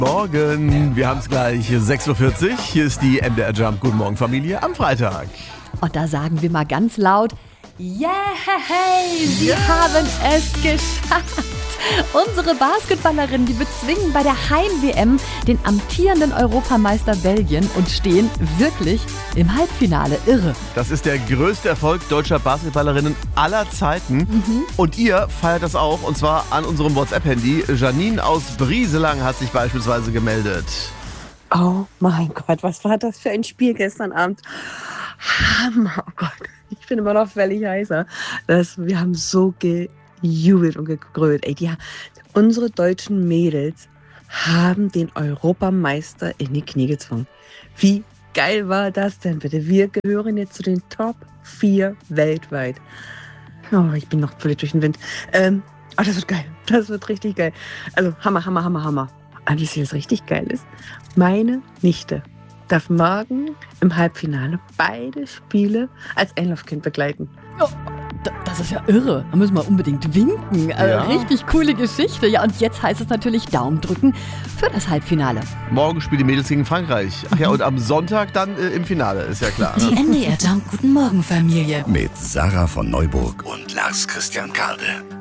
Morgen, wir haben es gleich 6.40 Uhr. Hier ist die MDR Jump Guten Morgen Familie am Freitag. Und da sagen wir mal ganz laut, yeah, sie haben es geschafft. Unsere Basketballerinnen, die bezwingen bei der Heim-WM den amtierenden Europameister Belgien und stehen wirklich im Halbfinale. Irre. Das ist der größte Erfolg deutscher Basketballerinnen aller Zeiten. Und ihr feiert das auch, und zwar an unserem WhatsApp-Handy. Janine aus Brieselang hat sich beispielsweise gemeldet. Oh mein Gott, was war das für ein Spiel gestern Abend? Hammer, oh Gott, ich bin immer noch völlig heißer. Wir haben so gejubelt und gegrölt. Unsere deutschen Mädels haben den Europameister in die Knie gezwungen. Wie geil war das denn bitte? Wir gehören jetzt zu den Top 4 weltweit. Oh, ich bin noch völlig durch den Wind. Das wird geil. Das wird richtig geil. Also Hammer. Und wisst ihr, was richtig geil ist? Meine Nichte darf morgen im Halbfinale beide Spiele als Einlaufkind begleiten. Oh, das ist ja irre. Da müssen wir unbedingt winken. Also Ja. richtig coole Geschichte. Ja, und jetzt heißt es natürlich Daumen drücken für das Halbfinale. Morgen spielen die Mädels gegen Frankreich. Ach ja, und am Sonntag dann im Finale, ist ja klar. Die MDR Jump Guten Morgen Familie. Mit Sarah von Neuburg und Lars Christian Karde.